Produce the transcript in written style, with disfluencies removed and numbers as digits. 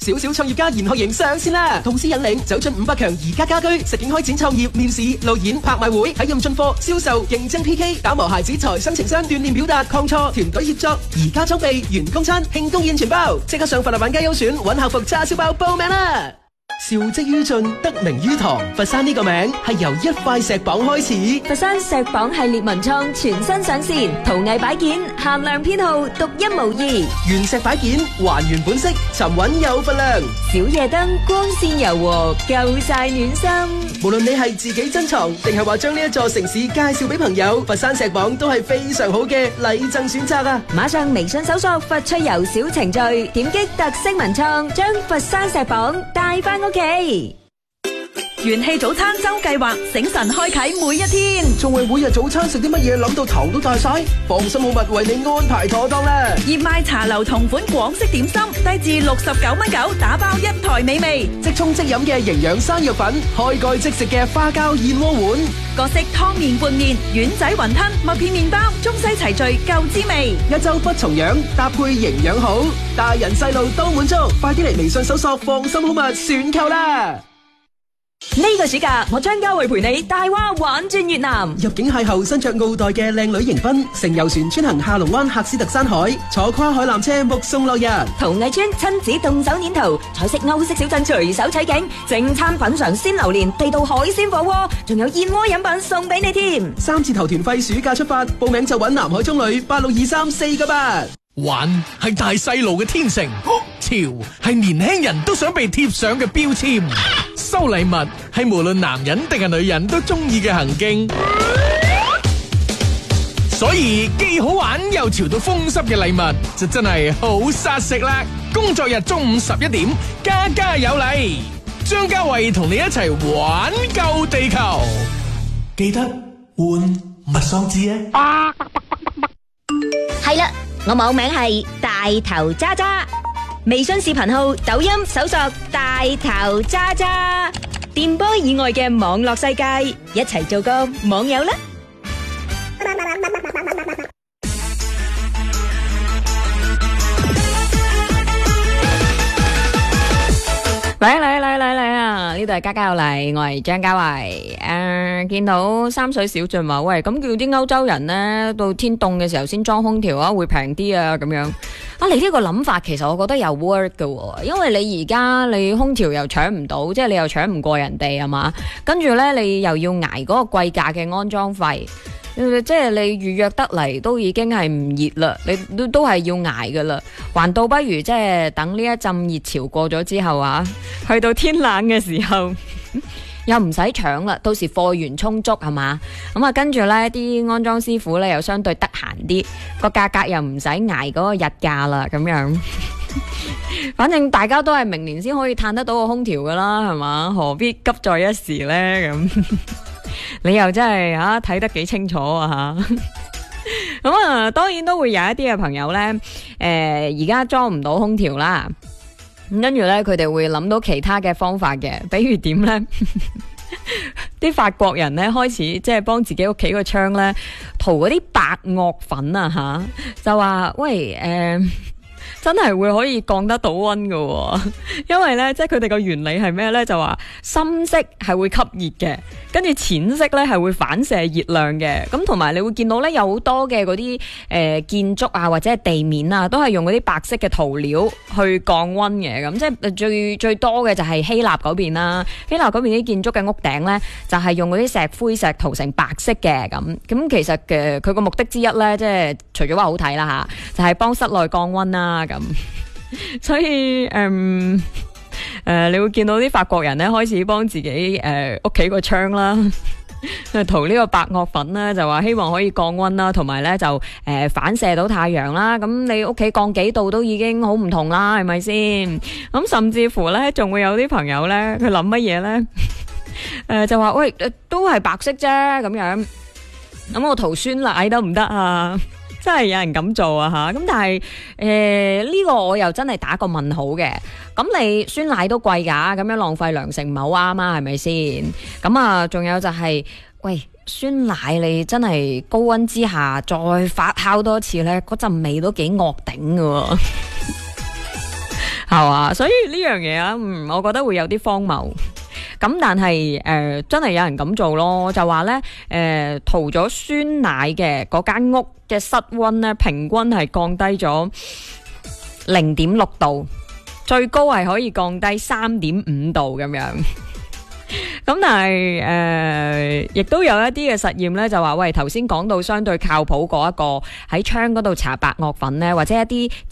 小小創業家研學營上線啦！同時引領走進500強宜家家居，實景開展創業面試、路演、拍賣會，體驗進貨、銷售、競爭 PK， 打磨孩子財商情商，鍛鍊表達、抗挫、團隊協作，宜家裝備、員工餐、慶功宴全包，即刻上佛律玩家優選揾校服叉燒包報名啦！兆績於盡，得名於堂。佛山呢個名係由一塊石榜開始。 佛山石榜系列文創全新上線，陶藝擺件限量編號，獨一無二。 原石擺件還原本色，沉穩有分量。 小夜燈光線柔和，夠晒暖心。 無論你係自己珍藏，定係話將呢一座城市介紹俾朋友，佛山石榜都係非常好嘅禮贈選擇啊！ 馬上微信搜索佛趣遊小程序，點擊特色文創，將佛山石榜帶翻屋企。 元氣早餐周計劃，醒神開啟每一天。 仲為每日早餐食啲乜嘢諗到頭都大晒？放心好物為你安排妥當啦！ 熱賣茶樓同款廣式點心，低至69蚊9，打包一台美味。 即沖即飲嘅營養生肉粉，開蓋即食嘅花膠燕窩碗， 各式湯麵拌麵、丸仔雲吞、麥片麵包，中西齊聚夠滋味。 一周不重樣，搭配營養好，大人細路都滿足。快啲嚟微信搜索放心好物選購啦！ 呢個暑假，我張家慧陪你大蛙玩轉越南。 入境邂逅身着奧黛嘅靚女迎賓，乘遊船穿行下龍灣喀斯特山海，坐跨海纜車目送落日。 陶藝村親子動手捏陶，彩色歐式小鎮隨手取景，正餐品嘗鮮榴蓮、地道海鮮火鍋，仲有燕窩飲品送俾你添。 3字頭團費暑假出發，報名就揾南海中旅8623498。 玩係大細路嘅天性，潮係年輕人都想被貼上嘅標籤，收禮物係無論男人定係女人都中意嘅行徑，所以既好玩又潮到風濕嘅禮物就真係好殺食啦！工作日中午11點，家家有禮，張家慧同你一齊玩救地球，記得換物喪志啊！ 係啦，我網名係大頭渣渣，微信視頻號、抖音搜索大頭渣渣，電波以外嘅網絡世界，一齊做個網友啦！嚟啊！呢度係家家有嚟，我係張家慧。見到三水小俊話，喂，咁叫啲歐洲人呢，到天凍嘅時候先裝空調啊，會平啲啊，咁樣。你呢個諗法其實我覺得有 work 嘅，因為你而家你空調又搶唔到，即係你又搶唔過人哋係嘛，跟住呢，你又要捱嗰個貴價嘅安裝費。即係你預約得嚟都已經係唔熱啦，你都係要捱噶啦，還倒不如即係等呢一陣熱潮過咗之後啊，去到天冷嘅時候又唔使搶啦，到時貨源充足係嘛，咁啊跟住呢啲安裝師傅呢又相對得閒啲，個價格又唔使捱嗰個日價啦，咁樣。反正大家都係明年先可以嘆得到個空調噶啦，係嘛，何必急在一時呢？咁。你又真係睇得幾清楚啊吓，咁啊當然都會有一啲嘅朋友呢，而家裝唔到空調啦，咁跟住呢，佢哋會諗到其他嘅方法嘅，比如點呢？啲法國人呢，開始即係幫自己屋企個窗呢塗嗰啲白堊粉啊吓，就話喂真係會可以降得到溫㗎，因為呢，即係佢哋個原理係咩呢？就話深色係會吸熱嘅，跟住淺色呢係會反射熱量嘅。咁同埋你會見到呢，有好多嘅嗰啲建築啊或者係地面啊，都係用嗰啲白色嘅塗料去降溫嘅。咁即係最多嘅就係希臘嗰邊啦，希臘嗰邊啲建築嘅屋頂呢，就係用嗰啲石灰石塗成白色嘅。咁其實佢個目的之一呢，即係除咗話好睇啦吓，就係幫室內降溫啦。咁，所以你會見到啲法國人咧開始幫自己屋企個窗啦，塗呢個白堊粉啦，就話希望可以降溫啦，同埋咧就反射到太陽啦。咁你屋企降幾度都已經好唔同啦，係咪先？咁甚至乎咧，仲會有啲朋友咧，佢諗乜嘢咧？就話喂，都係白色啫，咁樣。咁我塗酸奶得唔得啊？真係有人咁做啊吓，咁但係呢個我又真係打個問號嘅。咁你酸奶都貴㗎，咁樣浪費糧食唔係好啱啊，係咪先？咁啊，仲有就係，喂，酸奶你真係高溫之下再發酵多次呢，嗰陣味都幾惡頂㗎喎。 係嘛？所以呢樣嘢啊，我覺得會有啲荒謬。咁但係真係有人咁做咯，就話咧塗咗酸奶嘅嗰間屋嘅室溫咧，平均係降低咗0.6度，最高係可以降低3.5度咁樣。咁但係亦都有一啲嘅實驗咧，就話喂，頭先講到相對靠譜嗰一個喺窗嗰度搽白堊粉咧，或者一啲